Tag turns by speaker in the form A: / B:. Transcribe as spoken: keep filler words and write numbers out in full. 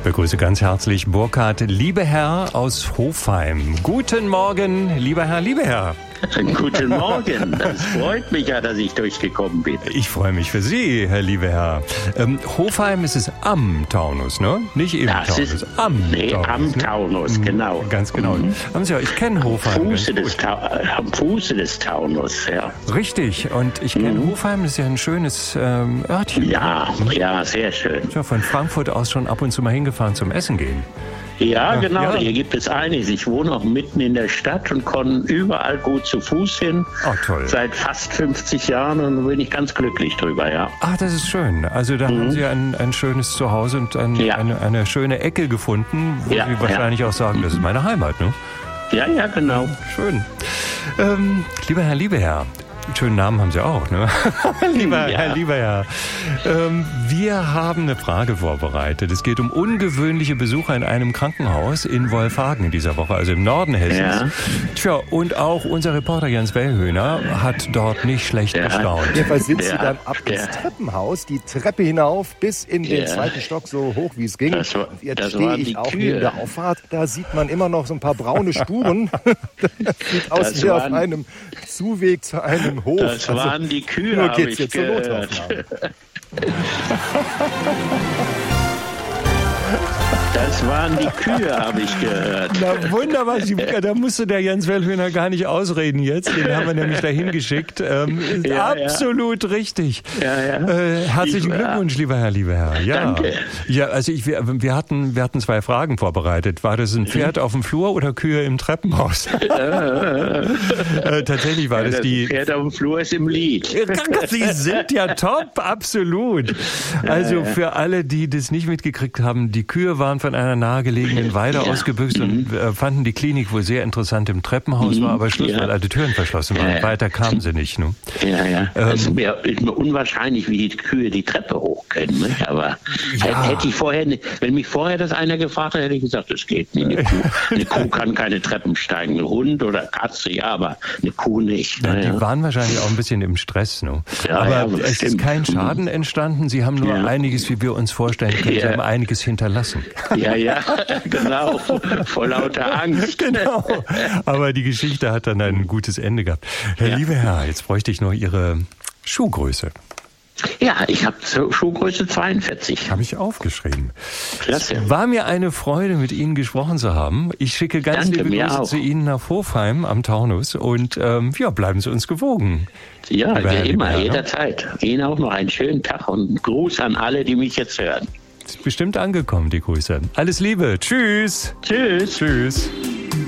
A: Begrüße ganz herzlich Burkhard Liebeherr aus Hofheim. Guten Morgen, lieber Herr Liebeherr.
B: Guten Morgen, das freut mich ja, dass ich durchgekommen bin.
A: Ich freue mich für Sie, Herr Liebeherr. Ähm, Hofheim ist es am Taunus, ne? Nicht im
B: das
A: Taunus,
B: ist,
A: am
B: nee,
A: Taunus.
B: am
A: ne?
B: Taunus, genau.
A: Ganz genau.
B: Mhm.
A: Haben Sie ja, ich kenne Hofheim.
B: Am Fuße,
A: ganz
B: des Ta- am Fuße des Taunus, ja.
A: Richtig, und ich kenne
B: Mhm.
A: Hofheim, das ist ja ein schönes ähm, Örtchen.
B: Ja, ja, sehr schön.
A: Ich bin von Frankfurt aus schon ab und zu mal hingefahren zum Essen gehen.
B: Ja, genau,
A: ja.
B: hier gibt es einiges. Ich wohne auch mitten in der Stadt und komme überall gut zu Fuß hin.
A: Oh, toll.
B: Seit fast fünfzig Jahren und bin ich ganz glücklich drüber, ja.
A: Ach, das ist schön. Also da
B: Mhm.
A: haben Sie ein, ein schönes Zuhause und ein,
B: Ja.
A: eine, eine schöne Ecke gefunden, wo
B: Ja,
A: Sie wahrscheinlich auch sagen, das ist meine Heimat, ne?
B: Ja, ja, genau.
A: Schön. Ähm, lieber Herr Liebeherr, schönen Namen haben Sie auch, ne? lieber
B: Ja.
A: Herr Liebeherr, ähm, wir haben eine Frage vorbereitet. Es geht um ungewöhnliche Besucher in einem Krankenhaus in Wolfhagen in dieser Woche, also im Norden Hessens.
B: Ja.
A: Tja, und auch unser Reporter Jens Wellhöhner hat dort nicht schlecht
B: Ja.
A: gestaunt.
C: Jedenfalls sind sie
B: Der-
C: dann ab
B: der-
C: ins Treppenhaus, die Treppe hinauf bis in den
B: Ja.
C: zweiten Stock, so hoch wie es ging.
B: Das war-
C: Und jetzt
B: das
C: stehe
B: waren
C: ich
B: die
C: auch
B: Kühe.
C: neben der Auffahrt. Da sieht man immer noch so ein paar braune Spuren. Das sieht aus
B: Das
C: wie auf
B: waren-
C: einem Zuweg zu einem Hof.
B: Das waren die Kühe,
C: nur
B: hab
C: geht's
B: ich
C: jetzt zur
B: gehört.
C: Notaufnahme.
B: Das waren die Kühe, habe ich gehört.
A: Na wunderbar, Sie, da musste der Jens Wellhöhner gar nicht ausreden jetzt. Den haben wir nämlich dahin geschickt. Ähm,
B: Ja,
A: absolut richtig.
B: Ja, ja.
A: Äh, herzlichen
B: Ich-
A: Glückwunsch, lieber Herr Liebeherr. Ja.
B: Danke.
A: Ja, also ich, wir, wir hatten, wir hatten zwei Fragen vorbereitet. War das ein Pferd auf dem Flur oder Kühe im Treppenhaus? äh, tatsächlich war das
B: Das
A: die.
B: Pferd auf dem Flur ist im Lied.
A: Sie sind ja top, absolut. Also für alle, die das nicht mitgekriegt haben, die Kühe waren von einer nahegelegenen Weide
B: Ja.
A: ausgebüxt und äh, fanden die Klinik wohl sehr interessant im Treppenhaus, war aber Schluss,
B: Ja.
A: weil alle Türen verschlossen waren.
B: Ja, ja.
A: Weiter kamen sie nicht. Ne?
B: Ja, ja.
A: Ähm.
B: Das ist mir, ist mir unwahrscheinlich, wie die Kühe die Treppe hoch können. Nicht? Aber
A: Ja.
B: hätte ich vorher, nicht- wenn mich vorher das einer gefragt hätte, hätte ich gesagt, das geht nicht. Eine Kuh, eine Kuh kann keine Treppen steigen. Ein Hund oder Katze, ja, aber eine Kuh nicht.
A: Ja,
B: Naja.
A: die waren wahrscheinlich auch ein bisschen im Stress. Ne?
B: Ja,
A: aber
B: ja,
A: es ist
B: bestimmt.
A: kein Schaden entstanden. Sie haben nur
B: Ja.
A: einiges, wie wir uns vorstellen können. Sie
B: Ja.
A: haben einiges hinterlassen.
B: Ja, ja, genau. Vor lauter Angst.
A: Genau. Aber die Geschichte hat dann ein gutes Ende gehabt. Herr
B: Ja.
A: Liebeherr, jetzt bräuchte ich noch Ihre Schuhgröße.
B: Ja, ich habe Schuhgröße zweiundvierzig.
A: Habe ich aufgeschrieben.
B: Klasse.
A: Es war mir eine Freude, mit Ihnen gesprochen zu haben. Ich schicke ganz
B: Danke,
A: liebe
B: mir
A: Grüße
B: auch.
A: zu Ihnen nach Hofheim am Taunus und ähm, ja, bleiben Sie uns gewogen.
B: Ja,
A: Lieber Herr
B: wie immer,
A: Liebeherr, ne?
B: jederzeit. Ihnen auch noch einen schönen Tag und einen Gruß an alle, die mich jetzt hören.
A: Ist bestimmt angekommen, die Grüße. Alles Liebe. Tschüss.
B: Tschüss.
A: Tschüss.